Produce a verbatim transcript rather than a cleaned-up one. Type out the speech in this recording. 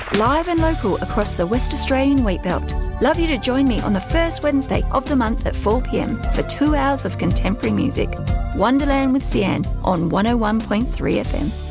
live and local across the West Australian wheat belt. Love you to join me on the first Wednesday of the month at four p m for two hours of contemporary music. Wonderland with Sian on one oh one point three F M.